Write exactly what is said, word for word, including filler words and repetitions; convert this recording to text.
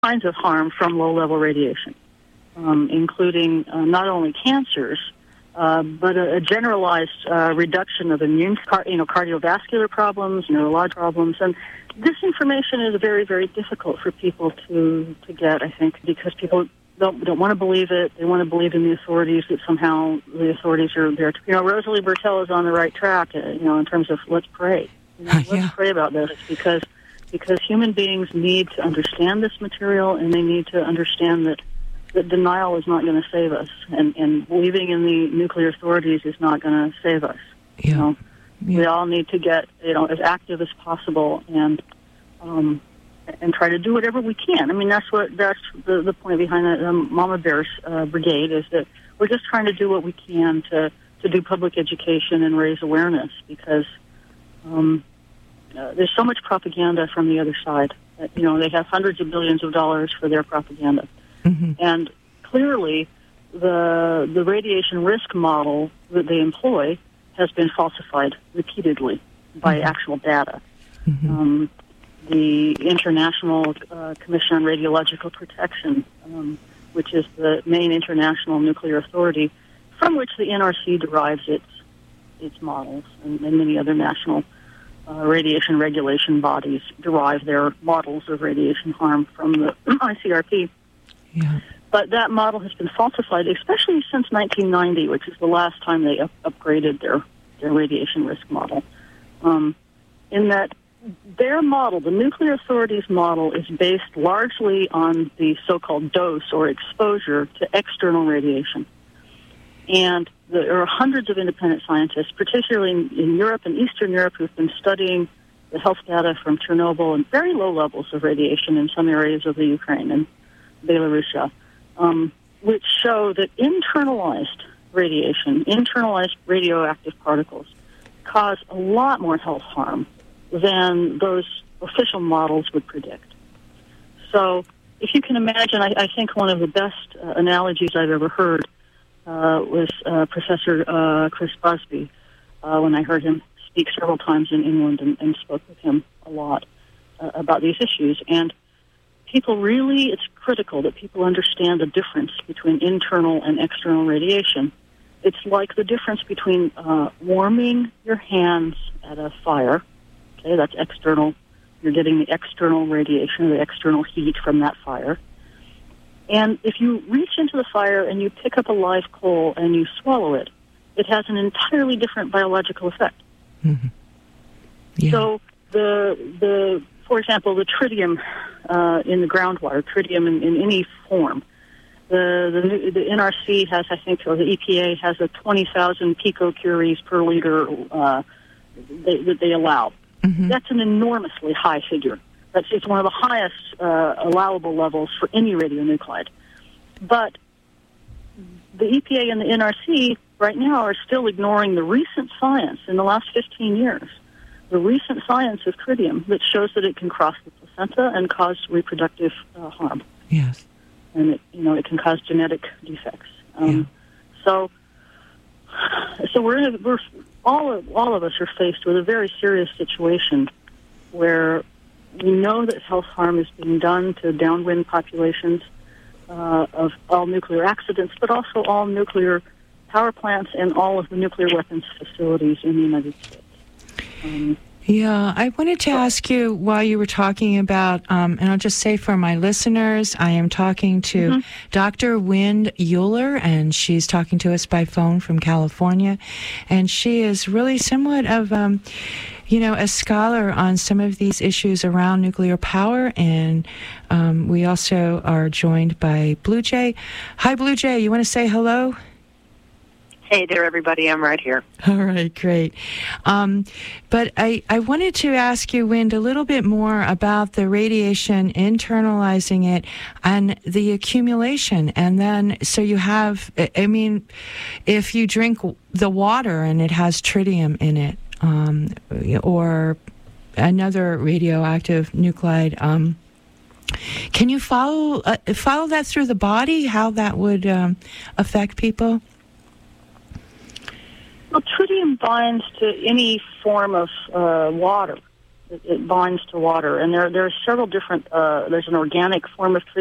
kinds of harm from low-level radiation, um, including uh, not only cancers, uh, but a, a generalized uh, reduction of immune, car- you know, cardiovascular problems, neurological problems, and this information is very, very difficult for people to to get. I think because people don't don't want to believe it. They want to believe in the authorities that somehow the authorities are there. To, you know, Rosalie Bertell is on the right track. Uh, you know, in terms of let's pray. You know, let's yeah. pray about this because. Because human beings need to understand this material, and they need to understand that, that denial is not going to save us, and, and believing in the nuclear authorities is not going to save us. Yeah. You know, yeah. We all need to get you know as active as possible, and um, and try to do whatever we can. I mean, that's what that's the, the point behind the um, Mama Bears uh, Brigade is that we're just trying to do what we can to to do public education and raise awareness because. Um, Uh, there's so much propaganda from the other side. Uh, you know, they have hundreds of billions of dollars for their propaganda. Mm-hmm. And clearly, the the radiation risk model that they employ has been falsified repeatedly by mm-hmm. actual data. Mm-hmm. Um, the International uh, Commission on Radiological Protection, um, which is the main international nuclear authority from which the N R C derives its its models, and, and many other national Uh, radiation regulation bodies derive their models of radiation harm from the I C R P. Yeah. But that model has been falsified, especially since nineteen ninety, which is the last time they up- upgraded their, their radiation risk model. Um, in that their model, the nuclear authorities' model, is based largely on the so-called dose or exposure to external radiation. And there are hundreds of independent scientists, particularly in, in Europe and Eastern Europe, who've been studying the health data from Chernobyl and very low levels of radiation in some areas of the Ukraine and Belarusia, um, which show that internalized radiation, internalized radioactive particles, cause a lot more health harm than those official models would predict. So if you can imagine, I, I think one of the best uh, analogies I've ever heard Uh, was uh, Professor uh, Chris Busby uh, when I heard him speak several times in England and, and spoke with him a lot uh, about these issues. And people really, it's critical that people understand the difference between internal and external radiation. It's like the difference between uh, warming your hands at a fire. Okay, that's external. You're getting the external radiation, the external heat from that fire. And if you reach into the fire and you pick up a live coal and you swallow it, it has an entirely different biological effect. Mm-hmm. Yeah. So, the the for example, the tritium uh, in the groundwater, tritium in, in any form, the, the the N R C has, I think, or the E P A has a twenty thousand picocuries per liter uh, they, that they allow. Mm-hmm. That's an enormously high figure. That's it's one of the highest uh, allowable levels for any radionuclide. But the E P A and the N R C right now are still ignoring the recent science in the last fifteen years, the recent science of tritium that shows that it can cross the placenta and cause reproductive uh, harm. Yes. And it, you know, it can cause genetic defects. Um, yeah. So, so we're, in a, we're all of, all of us are faced with a very serious situation where we know that health harm is being done to downwind populations uh, of all nuclear accidents, but also all nuclear power plants and all of the nuclear weapons facilities in the United States. Um, Yeah, I wanted to ask you while you were talking about, um, and I'll just say for my listeners, I am talking to mm-hmm. Doctor Wind Euler, and she's talking to us by phone from California, and she is really somewhat of, um, you know, a scholar on some of these issues around nuclear power, and um, we also are joined by Blue Jay. Hi, Blue Jay, you want to say hello? Hey there, everybody. I'm right here. All right, great. Um, but I, I wanted to ask you, Wind, a little bit more about the radiation, internalizing it, and the accumulation. And then, so you have, I mean, if you drink the water and it has tritium in it, um, or another radioactive nuclide, um, can you follow uh, follow that through the body, how that would um, affect people? Well, tritium binds to any form of uh, water, It, it binds to water, and there there are several different. Uh, there's an organic form of